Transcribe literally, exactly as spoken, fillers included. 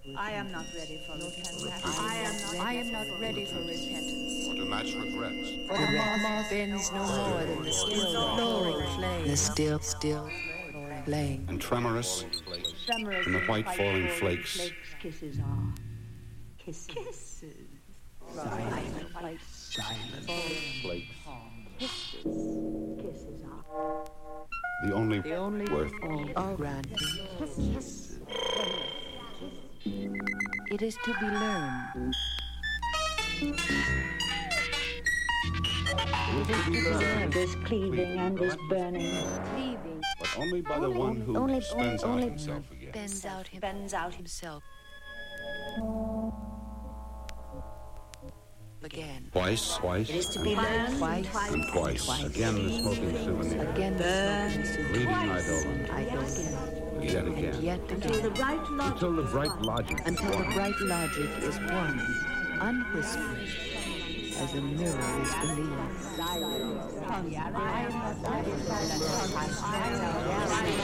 I am not ready for repentance. I am not, I am not ready for repentance. Or to match regrets. For the moth bends no more than the still glowing flame. The still, still flame. And tremorous, Tremorous in the white falling flakes. flakes. Kisses are kisses. Kisses. Silent flakes. Silent flakes. Kisses. Kisses are The only, the only worth. All granted. Kisses. It is to be learned. It is to be learned. This cleaving and this burning. Cleaving. But only by the one who only- spends only- out himself again. Bends out him. Bends out himself. Again. Twice, twice, It is to and be learned Twice. and twice. Twice. Again the smoking souvenir. Again the Burn. smoking Bleeding Twice. idol. idol. Yet And again. yet Until the again. bright logic. Until the bright logic. Until the bright logic is one, unwhispered, as a mirror is believed.